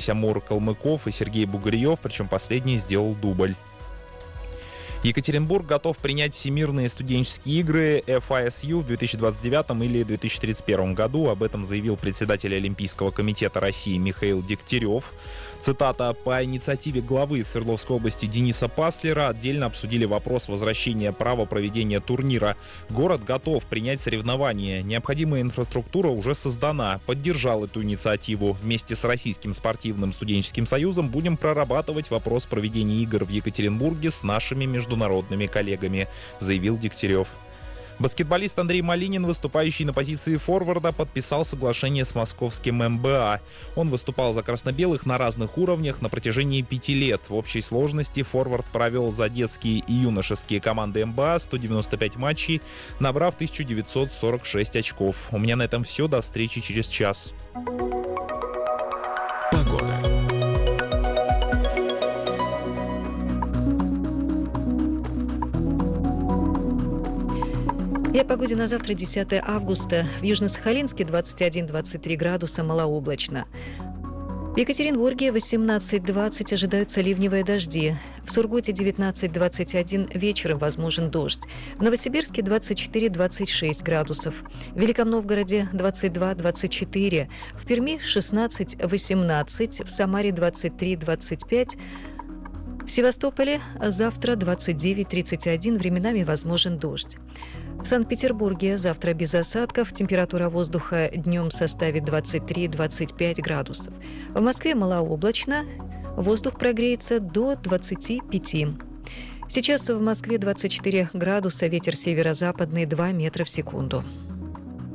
вернулись Амур Калмыков и Сергей Бугарьев, причем последний сделал дубль. Екатеринбург готов принять Всемирные студенческие игры FISU в 2029 или 2031 году. Об этом заявил председатель Олимпийского комитета России Михаил Дегтярев. Цитата: «По инициативе главы Свердловской области Дениса Паслера отдельно обсудили вопрос возвращения права проведения турнира. Город готов принять соревнования. Необходимая инфраструктура уже создана. Поддержал эту инициативу. Вместе с Российским спортивным студенческим союзом будем прорабатывать вопрос проведения игр в Екатеринбурге с нашими международными коллегами», заявил Дегтярев. Баскетболист Андрей Малинин, выступающий на позиции форварда, подписал соглашение с московским МБА. Он выступал за красно-белых на разных уровнях на протяжении 5 лет. В общей сложности форвард провел за детские и юношеские команды МБА 195 матчей, набрав 1946 очков. У меня на этом все. До встречи через час. Погода. И о погоде на завтра, 10 августа. В Южно-Сахалинске 21-23 градуса, малооблачно. В Екатеринбурге 18-20 ожидаются ливневые дожди. В Сургуте 19-21 вечером возможен дождь. В Новосибирске 24-26 градусов. В Великом Новгороде 22-24. В Перми 16-18. В Самаре 23-25. В Севастополе завтра 29-31, временами возможен дождь. В Санкт-Петербурге завтра без осадков, температура воздуха днем составит 23-25 градусов. В Москве малооблачно, воздух прогреется до 25. Сейчас в Москве 24 градуса, ветер северо-западный 2 метра в секунду.